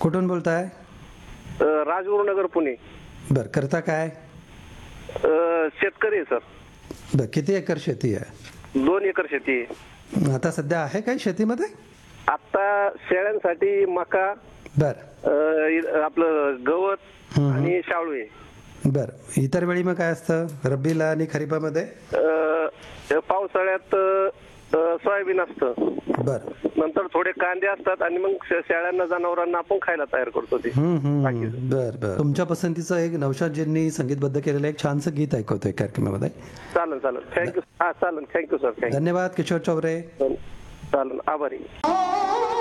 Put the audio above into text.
कुठून बोलताय? राजगुरुनगर पुणे. बर, करता काय? शेतकरी आहे सर. बर, किती एकर शेती आहे? 2 एकर शेती आहे. आता सध्या आहे काय शेतीमध्ये? आता शेळ्यांसाठी मका, बर आपलं गवत आणि शाळू आहे. बर, इतर वेळी मग काय असतं रब्बीला आणि खरीपामध्ये? पावसाळ्यात सोयाबीन असतं. बर नंतर थोडे कांदे असतात आणि मग शेळ्यांना जनावरांना आपण खायला तयार करतो ते. बर बर, तुमच्या पसंतीचं एक नौशादजींनी संगीतबद्ध केलेलं एक छानसं गीत ऐकवतोय कार्यक्रमामध्ये. चालेल चालेल, थँक्यू. हा चालेल, थँक्यू सर. धन्यवाद किशोर चौरे. चालेल, आभारी.